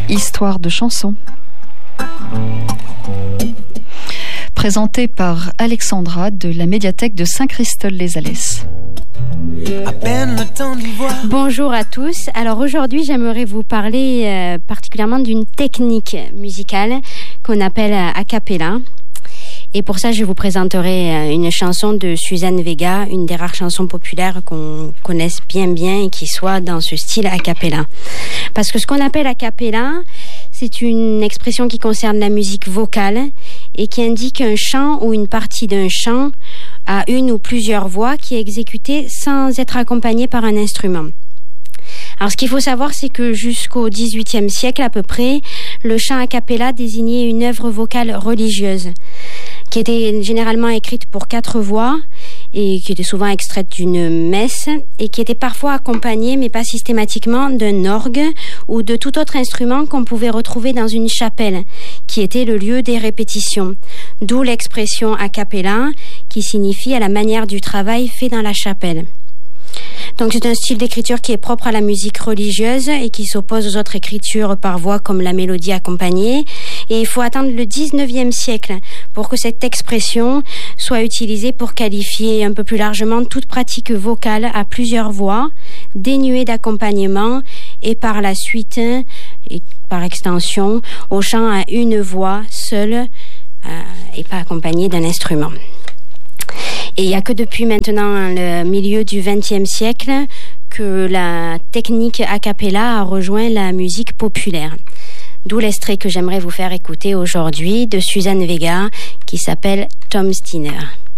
Histoire de chansons. Présenté par Alexandra de la médiathèque de Saint-Christol-les-Alès. Bonjour à tous. Alors aujourd'hui, j'aimerais vous parler particulièrement d'une technique musicale qu'on appelle a cappella. Et pour ça, je vous présenterai une chanson de Suzanne Vega, une des rares chansons populaires qu'on connaisse bien et qui soit dans ce style a cappella. Parce que ce qu'on appelle a cappella, c'est une expression qui concerne la musique vocale et qui indique un chant ou une partie d'un chant à une ou plusieurs voix qui est exécutée sans être accompagnée par un instrument. Alors, ce qu'il faut savoir, c'est que jusqu'au XVIIIe siècle à peu près, le chant a cappella désignait une œuvre vocale religieuse qui était généralement écrite pour 4 voix et qui était souvent extraite d'une messe et qui était parfois accompagnée, mais pas systématiquement, d'un orgue ou de tout autre instrument qu'on pouvait retrouver dans une chapelle, qui était le lieu des répétitions. D'où l'expression a cappella, qui signifie à la manière du travail fait dans la chapelle. Donc c'est un style d'écriture qui est propre à la musique religieuse et qui s'oppose aux autres écritures par voix comme la mélodie accompagnée. Et il faut attendre le 19e siècle pour que cette expression soit utilisée pour qualifier un peu plus largement toute pratique vocale à plusieurs voix, dénuée d'accompagnement et par la suite, et par extension, au chant à une voix seule et pas accompagnée d'un instrument. Et il n'y a que depuis maintenant le milieu du XXe siècle que la technique a cappella a rejoint la musique populaire. D'où l'extrait que j'aimerais vous faire écouter aujourd'hui de Suzanne Vega qui s'appelle Tom Steiner.